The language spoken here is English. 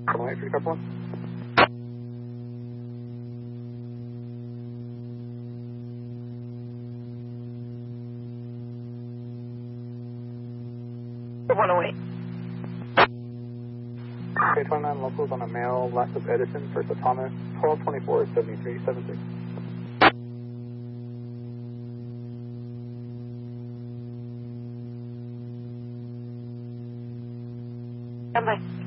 Wait for your one. Okay, 29 locals on a male, last of Edison, first of Thomas, 1224 7376. Bye.